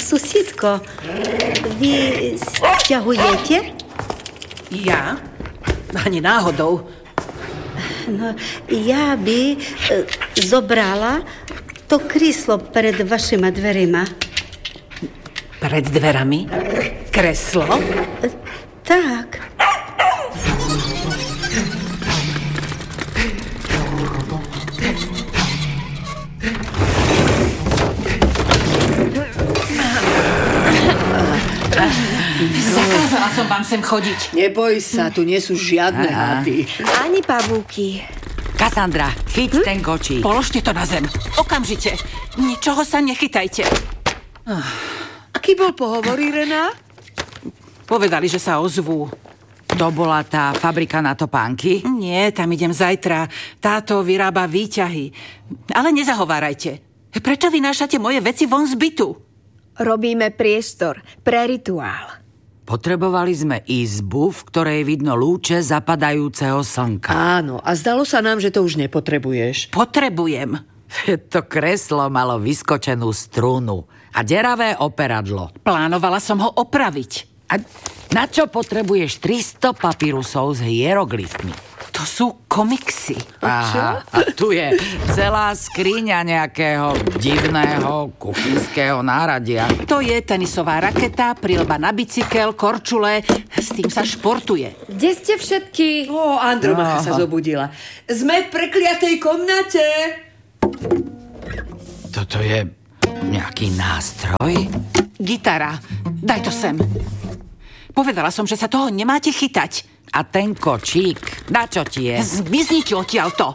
Susedko, vy sťahujete? Ja? Ani náhodou. No, ja by zobrala to kríslo pred vašima dverima. Pred dverami? Kreslo? Tak. Zakázala som vám sem chodiť. Neboj sa, tu nie sú žiadne haty. Ani pavúky. Kassandra, chyť ten kočík. Položte to na zem. Okamžite. Ničoho sa nechytajte. Aký bol pohovor, Irena? Povedali, že sa ozvú. To bola tá fabrika na topánky? Nie, tam idem zajtra. Táto vyrába výťahy. Ale nezahovárajte. Prečo vynášate moje veci von z bytu? Robíme priestor pre rituál. Potrebovali sme izbu, v ktorej vidno lúče zapadajúceho slnka. Áno, a zdalo sa nám, že to už nepotrebuješ. Potrebujem. To kreslo malo vyskočenú strunu a deravé operadlo. Plánovala som ho opraviť. A na čo potrebuješ 300 papírusov s hieroglyfmi? To sú komiksy. Aha, a tu je celá skriňa nejakého divného kuchynského náradia. To je tenisová raketa, prilba na bicykel, korčule. S tým sa športuje. Kde ste všetky? Andromacha sa zobudila. Sme v prekliatej komnate. Toto je nejaký nástroj? Gitara. Daj to sem. Povedala som, že sa toho nemáte chytať. A ten kočík, na čo ti je? Zmiznite odtiaľto.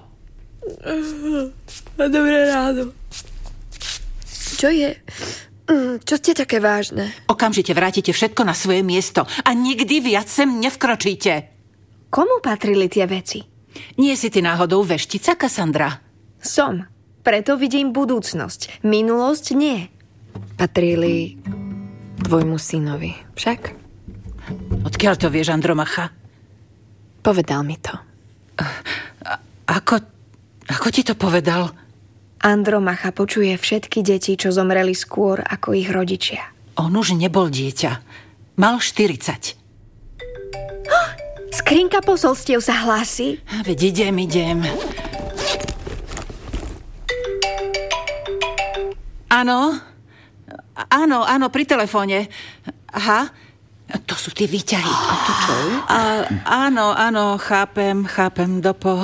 Dobré ráno. Čo je? Čo ste také vážne? Okamžite vrátite všetko na svoje miesto a nikdy viac sem nevkročíte. Komu patrili tie veci? Nie si ty náhodou veštica, Kassandra? Som. Preto vidím budúcnosť. Minulosť nie. Patrili tvojmu synovi. Však? Odkiaľ to vieš, Andromacha? Povedal mi to. Ako ti to povedal? Andromacha počuje všetky deti, čo zomreli skôr ako ich rodičia. On už nebol dieťa. Mal 40. Skrinka posolstiev sa hlási. Veď idem. Áno, pri telefóne. Aha, to sú tie výťahy. A to čo? Áno, chápem, Dopo.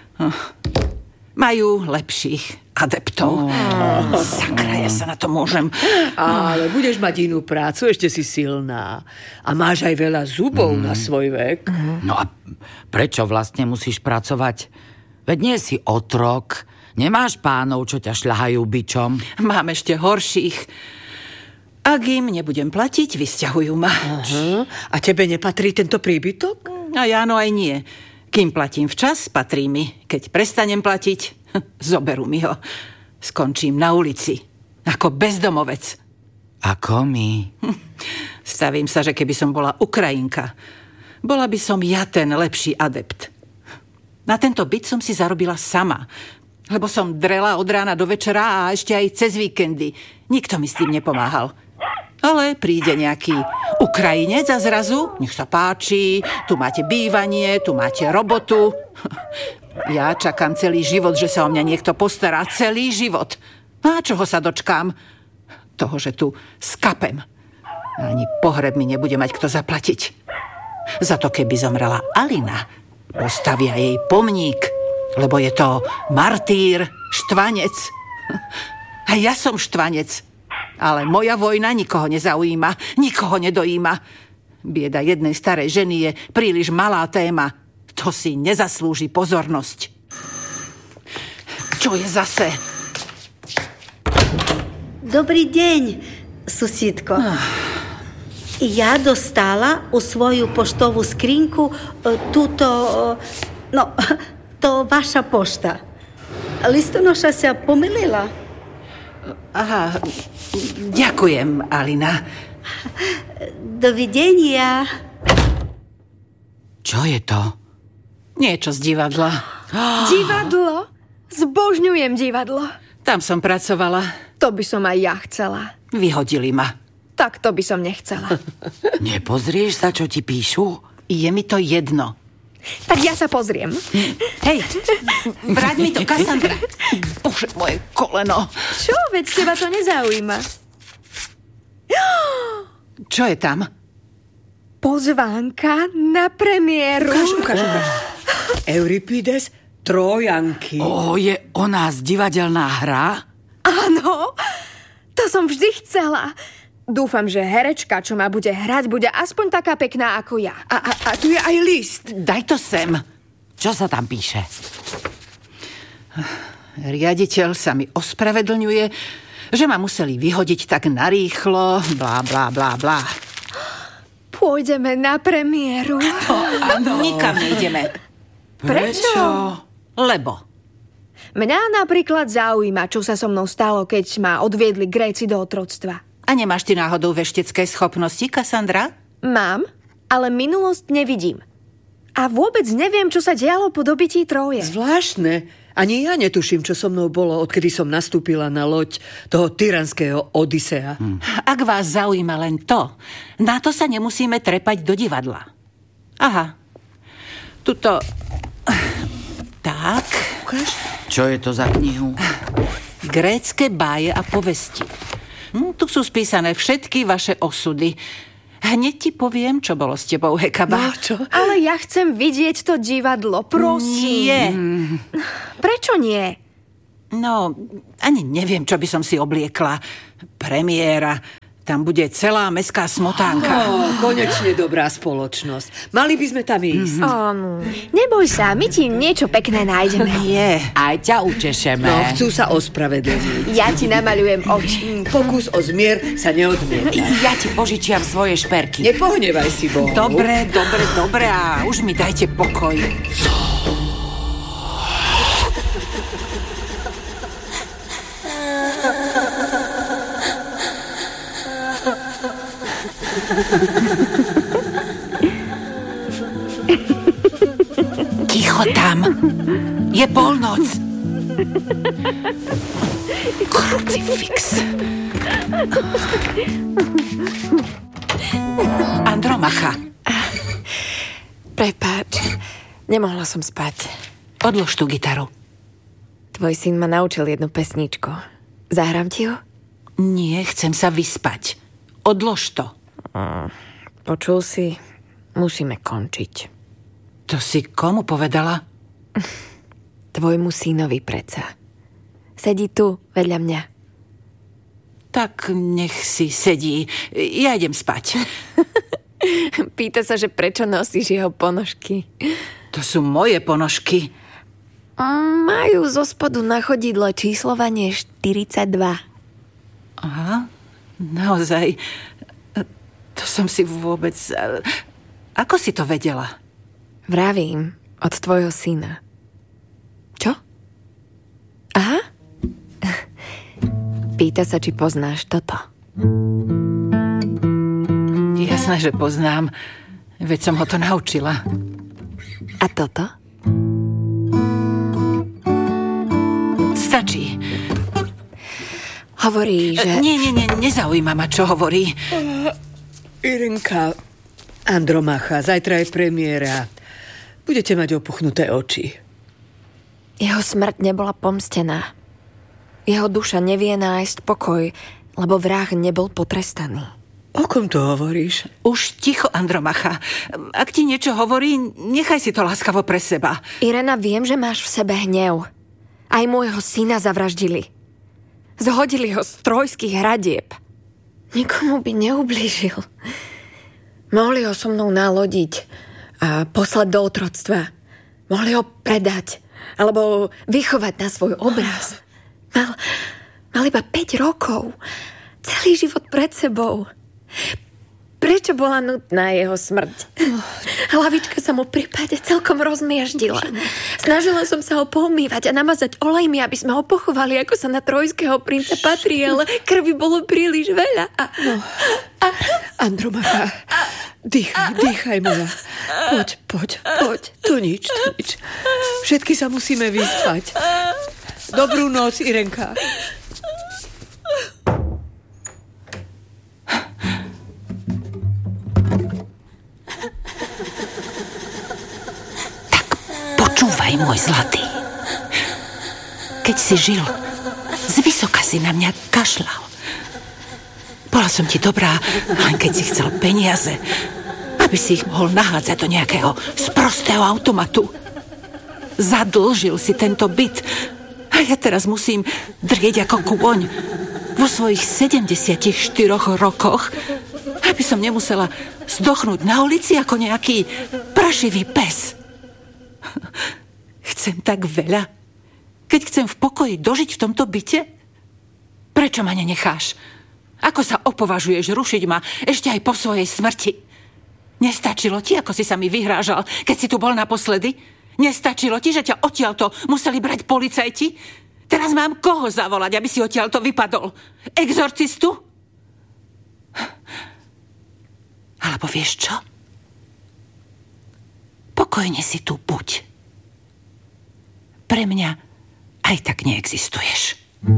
Majú lepších adeptov. Sakra, ja sa na to môžem. Ale budeš mať inú prácu, ešte si silná. A máš aj veľa zubov na svoj vek. No a prečo vlastne musíš pracovať? Veď nie si otrok. Nemáš pánov, čo ťa šľahajú bičom? Mám ešte horších. Ak im nebudem platiť, vysťahujú ma. Aha. A tebe nepatrí tento príbytok? Aj áno, aj nie. Kým platím včas, patrí mi. Keď prestanem platiť, zoberú mi ho. Skončím na ulici. Ako bezdomovec. Ako my? Stavím sa, že keby som bola Ukrajinka, bola by som ja ten lepší adept. Na tento byt som si zarobila sama, lebo som drela od rána do večera a ešte aj cez víkendy. Nikto mi s tým nepomáhal. Ale príde nejaký Ukrajinec a zrazu, nech sa páči, tu máte bývanie, tu máte robotu. Ja čakám celý život, že sa o mňa niekto postará. Celý život. A čoho sa dočkám? Toho, že tu skapem. Ani pohreb mi nebude mať kto zaplatiť. Za to, keby zomrela Alina, postavia jej pomník, lebo je to martýr, štvanec. A ja som štvanec. Ale moja vojna nikoho nezaujíma, nikoho nedojíma. Bieda jednej starej ženy je príliš malá téma. To si nezaslúži pozornosť. Čo je zase? Dobrý deň, susedko. Ja dostala u svoju poštovú skrinku to vaša pošta. Listonoša sa pomýlila. Aha, ďakujem, Alina. Dovidenia. Čo je to? Niečo z divadla. Divadlo? Zbožňujem divadlo. Tam som pracovala. To by som aj ja chcela. Vyhodili ma. tak to by som nechcela. Nepozrieš sa, čo ti píšu? Je mi to jedno. Tak ja sa pozriem. Hej, vráť mi to, Kassandra. Bože, moje koleno. Čo? Veď teba to nezaujíma. Čo je tam? Pozvánka na premiéru. Ukáž. Euripides, Trojanky. Je o nás divadelná hra? Áno, to som vždy chcela. Dúfam, že herečka, čo ma bude hrať, bude aspoň taká pekná ako ja. A tu je aj list. Daj to sem. Čo sa tam píše? Riaditeľ sa mi ospravedlňuje, že ma museli vyhodiť tak narýchlo, blá, blá, blá, blá. Pôjdeme na premiéru. Nikam nejdeme. Prečo? Lebo. Mňa napríklad zaujíma, čo sa so mnou stalo, keď ma odviedli Gréci do otroctva. A nemáš ty náhodou veštecké schopnosti, Kassandra? Mám, ale minulosť nevidím. A vôbec neviem, čo sa dialo po dobití Tróje. Zvláštne. Ani ja netuším, čo so mnou bolo, odkedy som nastúpila na loď toho tyranského Odysea. Ak vás zaujíma len to, na to sa nemusíme trepať do divadla. Aha. Tuto... Tak. Čo je to za knihu? Grécke báje a povesti. Tu sú spísané všetky vaše osudy. Hneď ti poviem, čo bolo s tebou, Hekaba. No, čo? Ale ja chcem vidieť to divadlo, prosím. Nie. Prečo nie? No, ani neviem, čo by som si obliekla. Premiéra. Tam bude celá mestská smotánka. Konečne dobrá spoločnosť. Mali by sme tam ísť. Neboj sa, my ti niečo pekné nájdeme. Nie. Aj ťa učešeme. No, chcú sa ospravedlniť. Ja ti namaľujem oči. Pokus o zmier sa neodmieta. Ja ti požičiam svoje šperky. Nepohnevaj si, Bohu. Dobre, a už mi dajte pokoj. Ticho tam. Je polnoc. Krucifix. Andromacha. Prepáč, nemohla som spať. Odlož tú gitaru. Tvoj syn ma naučil jednu pesničku. Zahrám ti ju? Nie, chcem sa vyspať. Odlož to. Počul si, musíme končiť. To si komu povedala? Tvojmu synovi predsa. Sedí tu, vedľa mňa. Tak nech si sedí. Ja idem spať. Pýta sa, že prečo nosíš jeho ponožky. To sú moje ponožky. Majú zo spodu na chodidle číslovanie 42. Aha, naozaj. To som si vôbec... Ako si to vedela? Vravím, od tvojho syna. Čo? Aha? Pýta sa, či poznáš toto. Jasné, že poznám. Veď som ho to naučila. A toto? Stačí. Hovorí, že... Nie, nezaujíma ma, čo hovorí. Irenka, Andromacha, zajtra je premiéra. Budete mať opuchnuté oči. Jeho smrť nebola pomstená. Jeho duša nevie nájsť pokoj, lebo vrah nebol potrestaný. O kom to hovoríš? Už ticho, Andromacha. Ak ti niečo hovorí, nechaj si to láskavo pre seba. Irena, viem, že máš v sebe hnev. Aj môjho syna zavraždili. Zhodili ho z trojských hradieb. Nikomu by neublížil. Mohli ho so mnou nalodiť a poslať do otroctva. Mohli ho predať alebo vychovať na svoj obraz. Mal iba 5 rokov. Celý život pred sebou. Prečo bola nutná jeho smrť? Hlavička sa mu pri páde celkom rozmieždila. Snažila som sa ho pomývať a namazať olejmi, aby sme ho pochovali, ako sa na trojského princa patrí, ale krvi bolo príliš veľa. Andromacha, dýchaj moja. Poď. To nič. Všetky sa musíme vyspať. Dobrú noc, Irenka. môj zlatý. Keď si žil, zvysoka si na mňa kašľal. Bola som ti dobrá, len keď si chcel peniaze, aby si ich mohol nahádzať do nejakého sprostého automatu. Zadlžil si tento byt a ja teraz musím drieť ako kôň vo svojich 74 rokoch, aby som nemusela zdochnúť na ulici ako nejaký prašivý pes. Chcem tak veľa, keď chcem v pokoji dožiť v tomto byte? Prečo ma nenecháš? Ako sa opovažuješ rušiť ma ešte aj po svojej smrti? Nestačilo ti, ako si sa mi vyhrážal, keď si tu bol naposledy? Nestačilo ti, že ťa odtiaľto museli brať policajti? Teraz mám koho zavolať, aby si odtiaľto vypadol? Exorcistu? Alebo vieš čo? Pokojne si tu buď. Pre mňa aj tak neexistuješ.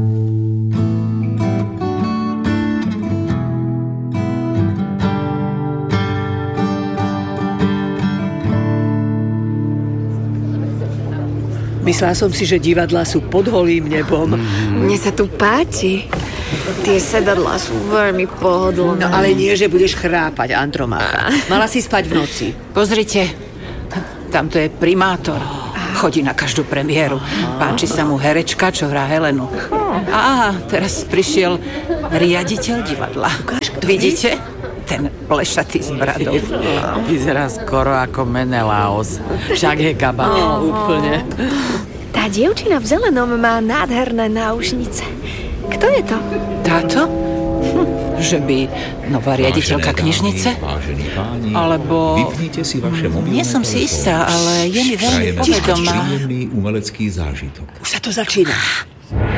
Myslela som si, že divadlá sú pod holým nebom. Mne sa tu páči. Tie sedadlá sú veľmi pohodlné. No ale nie, že budeš chrápať, Andromacha. Mala si spať v noci. Pozrite, tamto je primátor. Chodí na každú premiéru. Páči sa mu herečka, čo hrá Helenu. A teraz prišiel riaditeľ divadla. Vidíte? Ten plešatý s bradou. Vyzerá skoro ako Menelaos. Však je kabak. Úplne. Tá dievčina v zelenom má nádherné náušnice. Kto je to? Táto? Že by nová riaditeľka knižnice? Alebo... Nie som si istá, ale je mi veľmi povedomá. Už sa to začína.